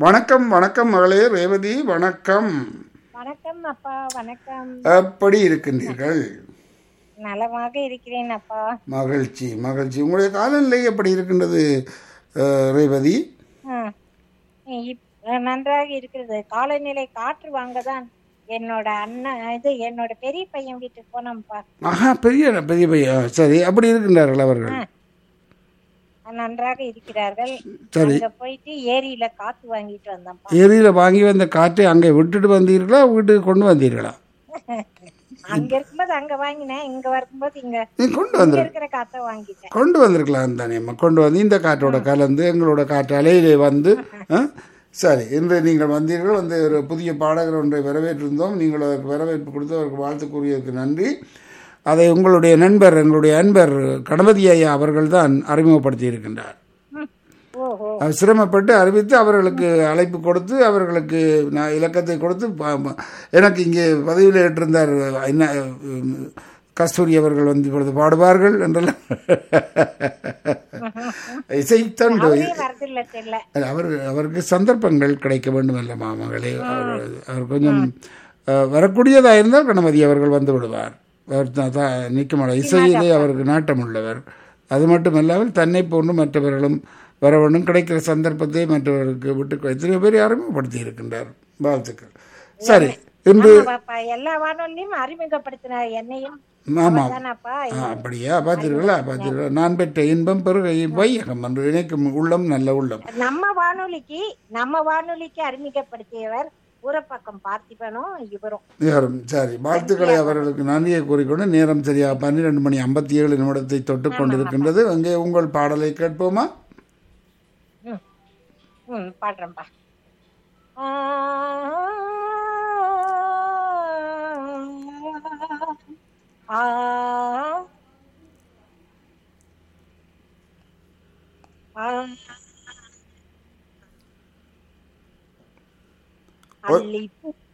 வணக்கம் வணக்கம் மகளே ரேவதி வணக்கம். வணக்கம் அப்பா. வணக்கம். எப்படி இருக்கின்றீர்கள்? நலமாக இருக்கிறேன் அப்பா. மகிழ்ச்சி மகிழ்ச்சி. உங்களுடைய காலநிலை எப்படி இருக்கின்றது ரேவதி? ம். நன்றாக இருக்கிறது. காலநிலை காற்று வாங்கதான் என்னோட அண்ணன் என்னோட பெரிய பையன் வீட்டுக்கு போனோம்ப்பா. ஆஹா, பெரிய பெரிய பையன். சரி, அப்படி இருக்கின்றார்கள் அவர்கள்? நன்றாக இருக்கிறார்கள். சரி. அங்க போயிட்டு ஏரியில காத்து வாங்கிட்டு வந்தோம்ப்பா. ஏரியில வாங்கி வந்த காற்றை அங்கே விட்டுட்டு வந்தீர்களா, வீட்டுக்கு கொண்டு வந்தீர்களா? அங்க இருக்கும்போது அங்க வாங்கினேன், இங்க வரும்போது இங்க கொண்டு இங்க வந்து இருக்கிற காத்த வாங்கிட்டேன். கொண்டு வந்திருக்கலாம் தானே அம்மா. கொண்டு வந்து இந்த காற்றோட கலந்து எங்களோட காற்று அலையிலே வந்து சரி, இன்று நீங்கள் வந்தீர்கள். வந்து ஒரு புதிய பாடகர் ஒன்றை வரவேற்றிருந்தோம். நீங்கள் அதற்கு வரவேற்பு கொடுத்து அவருக்கு வாழ்த்து கூறியதற்கு நன்றி. அதை உங்களுடைய நண்பர், எங்களுடைய அன்பர் கணபதி ஐயா அவர்கள் தான் அறிமுகப்படுத்தி இருக்கின்றார். ஓஹோ. அவர் சிரமப்பட்டு அறிவித்து அவர்களுக்கு அழைப்பு கொடுத்து அவர்களுக்கு நான் இலக்கத்தை கொடுத்து எனக்கு இங்கே பதவியில் ஏற்றிருந்தார். என்ன கஸ்தூரி அவர்கள் வந்து இப்பொழுது பாடுவார்கள் என்றெல்லாம் இசைத்தண்டு. அவருக்கு சந்தர்ப்பங்கள் கிடைக்க வேண்டும் அல்லமா மகளே. அவர் கொஞ்சம் வரக்கூடியதாக இருந்தால் கணபதி அவர்கள் வந்து விடுவார். அவர் நிற்க இசையிலே அவருக்கு நாட்டம் உள்ளவர். அது மட்டுமல்லாமல் தன்னை போன்று மற்றவர்களும் வர வேண்டும். கிடைக்கிற சந்தர்ப்பத்தை மற்றவர்களுக்கு விட்டு எத்தனையோ பேரை அறிமுகப்படுத்தி இருக்கின்றார். வாழ்த்துக்கள். சரி, இன்று எல்லா வானொலியும் அறிமுகப்படுத்தினார் என்னையும். ஆமாம், அப்படியா? பார்த்தீர்களா பார்த்தீர்களா? நான் பெற்ற இன்பம் பெருக வையகம் என்று நினைக்கும் உள்ளம் நல்ல உள்ளம். நம்ம வானொலிக்கு அறிமுகப்படுத்தியவர் ஊரப்பாக்கம் பார்த்திபனும் இவரும். சரி, வாழ்த்துக்களை அவர்களுக்கு நன்றியை கூறிக்கொண்டு நேரம் சரியா 12:57 தொட்டு கொண்டிருக்கின்றது. அங்கே உங்கள் பாடலை கேட்போமா? பாடுறேன்பா. அல்லி